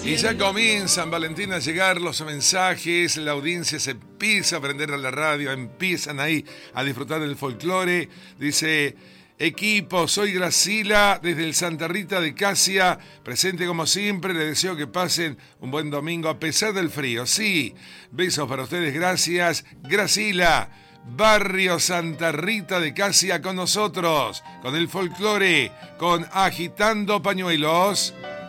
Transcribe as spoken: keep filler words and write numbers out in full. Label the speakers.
Speaker 1: Y ya comienzan, Valentina, a llegar los mensajes, la audiencia se empieza a prender a la radio, empiezan ahí a disfrutar del folclore. Dice, equipo, soy Gracila desde el Santa Rita de Casia, presente como siempre, les deseo que pasen un buen domingo a pesar del frío. Sí, besos para ustedes, gracias. Gracila, Barrio Santa Rita de Casia con nosotros, con el folclore, con Agitando Pañuelos.